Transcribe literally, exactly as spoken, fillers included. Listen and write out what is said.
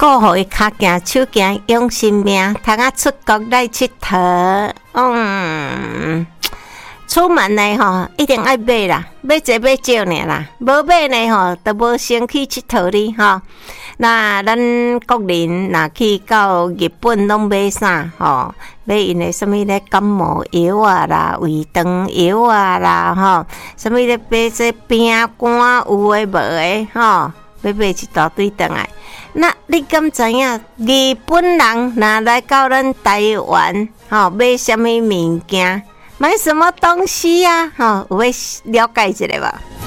顾好伊脚行手行，用性命，通啊出国来佚佗。嗯，出门呢吼，一定爱买啦，买济买少尔啦，无买呢吼，都无先去佚佗哩吼。那咱国人若去到日本拢买啥吼？买因的什么咧感冒药啊啦、胃肠药啊啦吼，什么咧买这饼干有诶无诶吼，要买一大堆倒来。那你敢知影日本人若来到咱台湾吼，买什么物件？买什么东西啊？吼，有要了解一下吧？